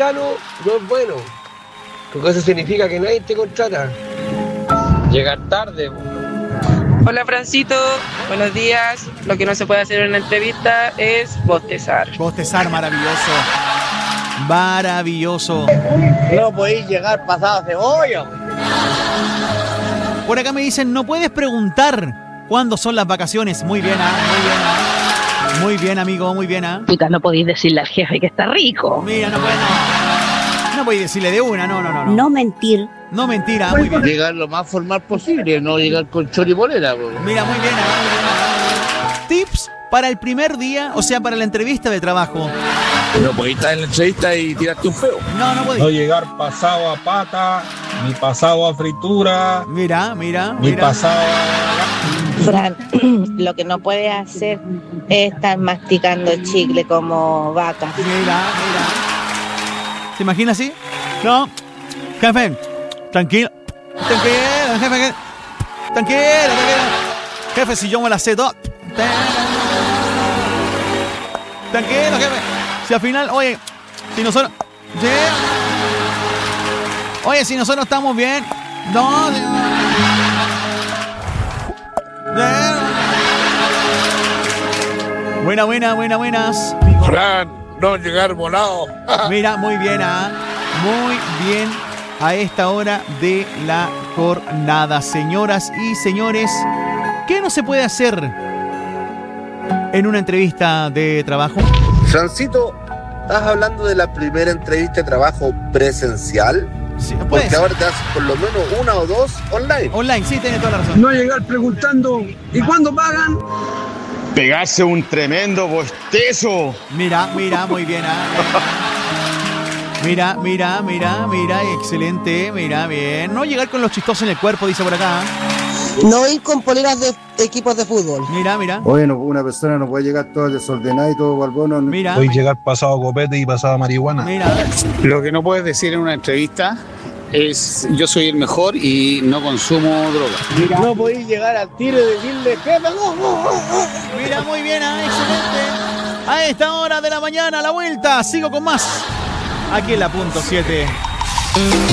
temprano no es bueno, porque eso significa que nadie te contrata. Llegar tarde. Hola Francito, buenos días. Lo que no se puede hacer en una entrevista es bostezar. Bostezar, maravilloso. Maravilloso. No podéis llegar pasado cebolla. Por acá me dicen, no puedes preguntar cuándo son las vacaciones. Muy bien, muy bien. Muy bien, amigo, muy bien. Puta, no podéis decirle al jefe que está rico. Mira, no puedes, no podéis decirle de una, no. No mentir. No mentira, muy bien. Llegar lo más formal posible, no llegar con choripolera. Mira, muy bien. Tips para el primer día, o sea, para la entrevista de trabajo. No podéis estar en la entrevista y tirarte un feo. No podéis. No llegar pasado a pata, ni pasado a fritura. Mira. Ni pasado a... Fran, lo que no puedes hacer es estar masticando chicle como vaca. Mira. ¿Se imagina así? No. Jefe, tranquilo, jefe. Tranquilo. Jefe, si yo me la sé todo. Tranquilo, jefe. Si al final, oye, si nosotros... ¿sí? Oye, si nosotros estamos bien... No... Buenas. Fran, no llegar volado. Mira, muy bien, muy bien a esta hora de la jornada. Señoras y señores, ¿qué no se puede hacer en una entrevista de trabajo? Francito, ¿estás hablando de la primera entrevista de trabajo presencial? Sí, porque ahora te haces por lo menos una o dos online. Online, sí, tienes toda la razón. No llegar preguntando, ¿y cuándo pagan? Pegarse un tremendo bostezo. Mira, muy bien. Mira, excelente, mira, bien. No llegar con los chistosos en el cuerpo, dice por acá. No ir con poleras de equipos de fútbol. Mira. Oye, una persona no puede llegar toda desordenada y todo balbón. Mira. Puedes llegar pasado copete y pasado marihuana. Mira. Lo que no puedes decir en una entrevista es yo soy el mejor y no consumo droga. Mira. No podéis llegar al tiro y decirle jefe. Mira, muy bien, excelente. A esta hora de la mañana, a la vuelta, sigo con más. Aquí en la punto 7.